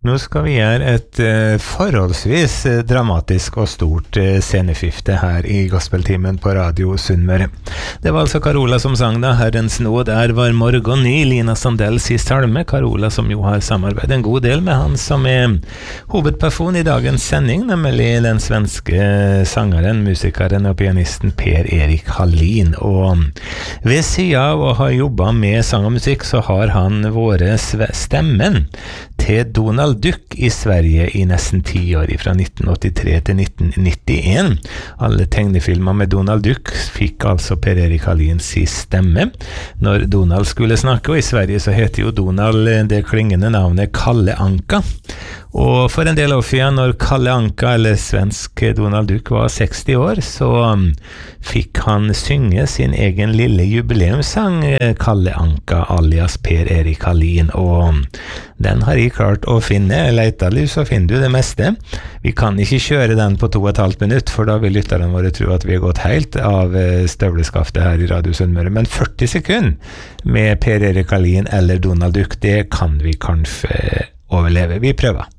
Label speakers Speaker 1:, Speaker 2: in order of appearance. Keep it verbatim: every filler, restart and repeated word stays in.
Speaker 1: Nå skal vi gjøre et eh, forholdsvis eh, dramatisk og stort eh, sceneskifte her i Gospeltimen på Radio Sunnmøre. Det var altså Carola som sang da, Herrens nåd er var morgen ny, Lina Sandells i salme, Carola som jo har samarbeidet en god del med han som er hovedperson i dagens sending, nemlig den svenske sangeren, musikeren og pianisten Per-Erik Hallin. Og ved siden av å ha jobbet med sang og musikk, så har han vært stemmen til Donald Duck i Sverige i nesten ti år, fra nitten åttitre til nitten nittien. Alle tegnefilmer med Donald Duck fikk altså Per-Erik Hallin sin stemme når Donald skulle snakke, og i Sverige så heter jo Donald det klingende navnet Kalle Anka. Og for en del år siden, når Kalle Anka, eller svensk Donald Duck, var seksti år, så um, fikk han synge sin egen lille jubileumssang, Kalle Anka, alias Per-Erik Hallin, og um, den har jeg klart å finne. Leita du, så finner du det meste. Vi kan ikke kjøre den på to og et halvt minutt, for da vil lytterne våre tro at vi har gått helt av støvleskaftet her i Radio Sunnmøre. Men førti sekunder med Per-Erik Hallin eller Donald Duck, det kan vi kanskje overleve. Vi prøver.